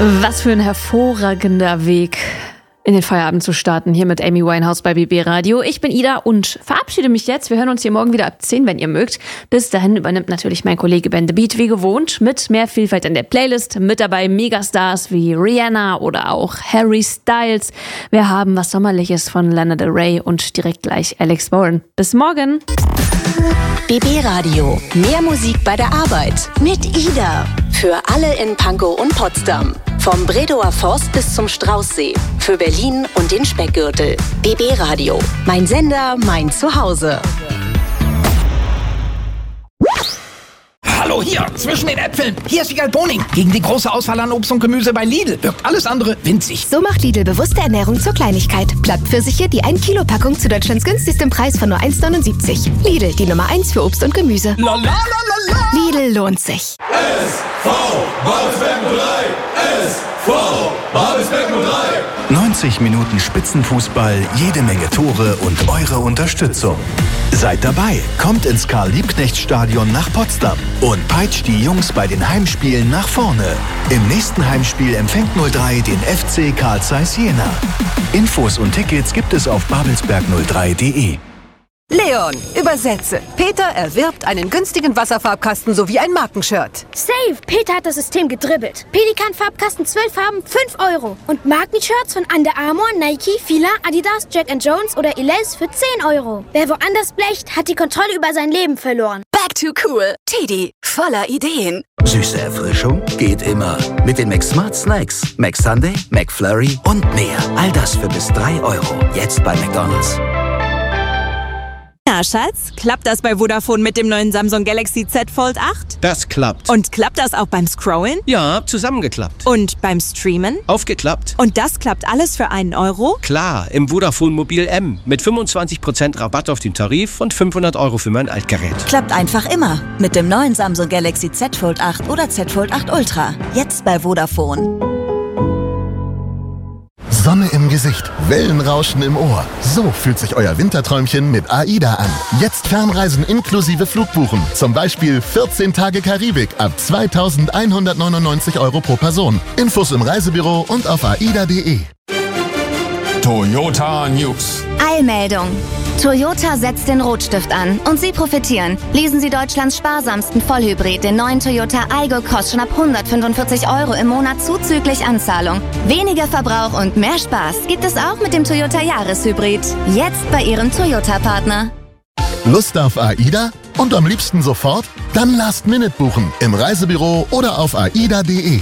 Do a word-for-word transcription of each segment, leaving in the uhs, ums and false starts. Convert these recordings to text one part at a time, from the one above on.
Was für ein hervorragender Weg, in den Feierabend zu starten, hier mit Amy Winehouse bei B B Radio. Ich bin Ida und verabschiede mich jetzt. Wir hören uns hier morgen wieder ab zehn, wenn ihr mögt. Bis dahin übernimmt natürlich mein Kollege Ben The Beat wie gewohnt mit mehr Vielfalt in der Playlist. Mit dabei Megastars wie Rihanna oder auch Harry Styles. Wir haben was Sommerliches von Lana Del Rey und direkt gleich Alex Warren. Bis morgen. B B Radio. Mehr Musik bei der Arbeit. Mit Ida. Für alle in Pankow und Potsdam. Vom Bredower Forst bis zum Straußsee. Für Berlin und den Speckgürtel. B B Radio. Mein Sender, mein Zuhause. Hallo, hier, zwischen den Äpfeln. Hier ist Wiegald Boning. Gegen die große Auswahl an Obst und Gemüse bei Lidl wirkt alles andere winzig. So macht Lidl bewusste Ernährung zur Kleinigkeit. Plattpfirsiche, die ein Kilo Packung zu Deutschlands günstigstem Preis von nur eins neunundsiebzig. Lidl, die Nummer eins für Obst und Gemüse. La, la, la, la, la. Lidl lohnt sich. S V Babelsberg null drei. S V Babelsberg null drei. neunzig Minuten Spitzenfußball, jede Menge Tore und eure Unterstützung. Seid dabei, kommt ins Karl-Liebknecht-Stadion nach Potsdam und peitscht die Jungs bei den Heimspielen nach vorne. Im nächsten Heimspiel empfängt null drei den F C Carl Zeiss Jena. Infos und Tickets gibt es auf babelsberg null drei punkt de. Leon, übersetze. Peter erwirbt einen günstigen Wasserfarbkasten sowie ein Markenshirt. Safe! Peter hat das System gedribbelt. Pelikan-Farbkasten, zwölf Farben, fünf Euro. Und Markenshirts von Under Armour, Nike, Fila, Adidas, Jack and Jones oder Elize für zehn Euro. Wer woanders blecht, hat die Kontrolle über sein Leben verloren. Back to cool. Teddy, voller Ideen. Süße Erfrischung geht immer. Mit den McSmart Snacks. McSunday, McFlurry und mehr. All das für bis drei Euro. Jetzt bei McDonald's. Na, Schatz, klappt das bei Vodafone mit dem neuen Samsung Galaxy Z Fold acht? Das klappt. Und klappt das auch beim Scrollen? Ja, zusammengeklappt. Und beim Streamen? Aufgeklappt. Und das klappt alles für einen Euro? Klar, im Vodafone Mobil M. Mit fünfundzwanzig Prozent Rabatt auf den Tarif und fünfhundert Euro für mein Altgerät. Klappt einfach immer. Mit dem neuen Samsung Galaxy Z Fold acht oder Z Fold acht Ultra. Jetzt bei Vodafone. Sonne im Gesicht, Wellenrauschen im Ohr. So fühlt sich euer Winterträumchen mit AIDA an. Jetzt Fernreisen inklusive Flugbuchen. Zum Beispiel vierzehn Tage Karibik ab zweitausendeinhundertneunundneunzig Euro pro Person. Infos im Reisebüro und auf aida punkt de. Toyota News. Eilmeldung. Toyota setzt den Rotstift an und Sie profitieren. Lesen Sie Deutschlands sparsamsten Vollhybrid, den neuen Toyota Aygo, kostet schon ab hundertfünfundvierzig Euro im Monat zuzüglich Anzahlung. Weniger Verbrauch und mehr Spaß gibt es auch mit dem Toyota Jahreshybrid. Jetzt bei Ihrem Toyota-Partner. Lust auf AIDA? Und am liebsten sofort? Dann Last Minute buchen im Reisebüro oder auf aida punkt de.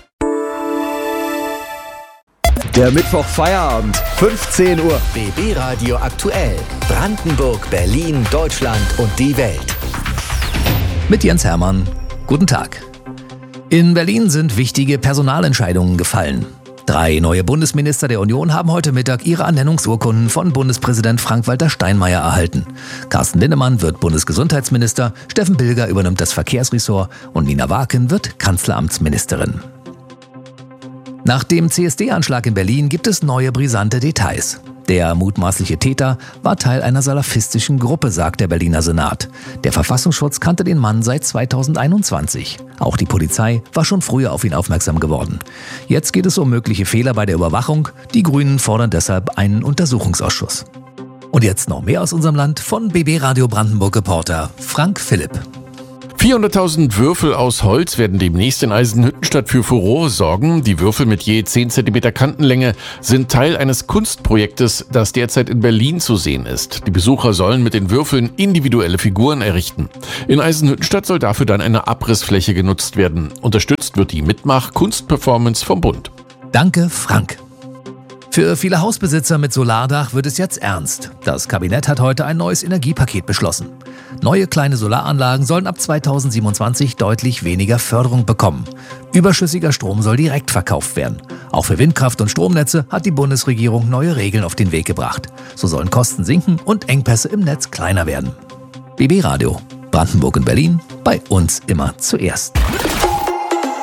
Der Mittwoch-Feierabend, fünfzehn Uhr. B B Radio aktuell. Brandenburg, Berlin, Deutschland und die Welt. Mit Jens Hermann. Guten Tag. In Berlin sind wichtige Personalentscheidungen gefallen. Drei neue Bundesminister der Union haben heute Mittag ihre Ernennungsurkunden von Bundespräsident Frank-Walter Steinmeier erhalten. Carsten Linnemann wird Bundesgesundheitsminister, Steffen Bilger übernimmt das Verkehrsressort und Nina Waken wird Kanzleramtsministerin. Nach dem C S D-Anschlag in Berlin gibt es neue brisante Details. Der mutmaßliche Täter war Teil einer salafistischen Gruppe, sagt der Berliner Senat. Der Verfassungsschutz kannte den Mann seit zweitausendeinundzwanzig. Auch die Polizei war schon früher auf ihn aufmerksam geworden. Jetzt geht es um mögliche Fehler bei der Überwachung. Die Grünen fordern deshalb einen Untersuchungsausschuss. Und jetzt noch mehr aus unserem Land von B B Radio Brandenburg-Reporter Frank Philipp. vierhunderttausend Würfel aus Holz werden demnächst in Eisenhüttenstadt für Furore sorgen. Die Würfel mit je zehn Zentimeter Kantenlänge sind Teil eines Kunstprojektes, das derzeit in Berlin zu sehen ist. Die Besucher sollen mit den Würfeln individuelle Figuren errichten. In Eisenhüttenstadt soll dafür dann eine Abrissfläche genutzt werden. Unterstützt wird die Mitmach-Kunstperformance vom Bund. Danke, Frank. Für viele Hausbesitzer mit Solardach wird es jetzt ernst. Das Kabinett hat heute ein neues Energiepaket beschlossen. Neue kleine Solaranlagen sollen ab zweitausendsiebenundzwanzig deutlich weniger Förderung bekommen. Überschüssiger Strom soll direkt verkauft werden. Auch für Windkraft und Stromnetze hat die Bundesregierung neue Regeln auf den Weg gebracht. So sollen Kosten sinken und Engpässe im Netz kleiner werden. B B Radio, Brandenburg und Berlin, bei uns immer zuerst.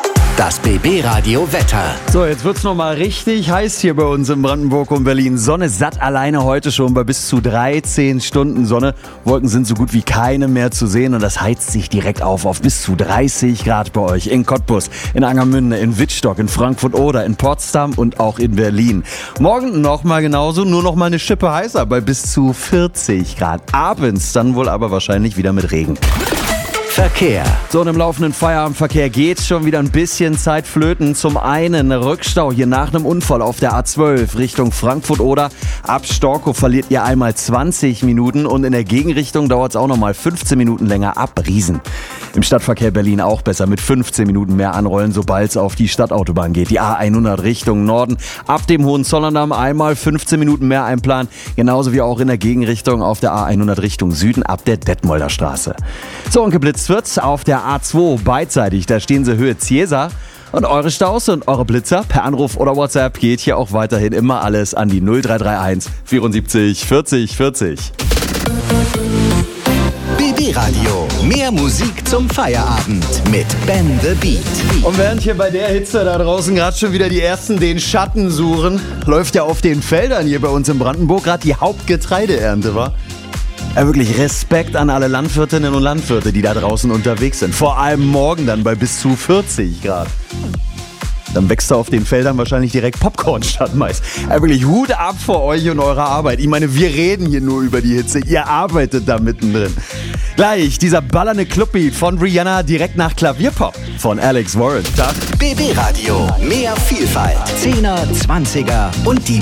Das B B-Radio Wetter. So, jetzt wird's noch mal richtig heiß hier bei uns in Brandenburg und Berlin. Sonne satt alleine heute schon bei bis zu dreizehn Stunden Sonne. Wolken sind so gut wie keine mehr zu sehen und das heizt sich direkt auf auf bis zu dreißig Grad bei euch. In Cottbus, in Angermünde, in Wittstock, in Frankfurt oder in Potsdam und auch in Berlin. Morgen noch mal genauso, nur noch mal eine Schippe heißer bei bis zu vierzig Grad. Abends dann wohl aber wahrscheinlich wieder mit Regen. Verkehr. So, und im laufenden Feierabendverkehr geht schon wieder ein bisschen Zeit flöten. Zum einen Rückstau hier nach einem Unfall auf der A zwölf Richtung Frankfurt oder ab Storkow verliert ihr einmal zwanzig Minuten und in der Gegenrichtung dauert es auch nochmal fünfzehn Minuten länger ab Riesen. Im Stadtverkehr Berlin auch besser mit fünfzehn Minuten mehr anrollen, sobald es auf die Stadtautobahn geht. Die A hundert Richtung Norden ab dem Hohenzollerndamm einmal fünfzehn Minuten mehr einplanen. Genauso wie auch in der Gegenrichtung auf der A hundert Richtung Süden ab der Detmolder Straße. So, und geblitzt wird's auf der A zwei beidseitig. Da stehen sie Höhe Ziesa. Und eure Staus und eure Blitzer per Anruf oder WhatsApp geht hier auch weiterhin immer alles an die null drei drei eins vierundsiebzig vierzig vierzig. B B-Radio. Mehr Musik zum Feierabend mit Ben the Beat. Und während hier bei der Hitze da draußen gerade schon wieder die Ersten den Schatten suchen, läuft ja auf den Feldern hier bei uns in Brandenburg gerade die Hauptgetreideernte, wa? Ja, wirklich Respekt an alle Landwirtinnen und Landwirte, die da draußen unterwegs sind. Vor allem morgen dann bei bis zu vierzig Grad. Dann wächst da auf den Feldern wahrscheinlich direkt Popcorn statt Mais. Ja, wirklich Hut ab vor euch und eurer Arbeit. Ich meine, wir reden hier nur über die Hitze. Ihr arbeitet da mittendrin. Gleich dieser ballernde Clubbeat von Rihanna direkt nach Klavierpop von Alex Warren. B B-Radio. Mehr Vielfalt. Zehner, Zwanziger und die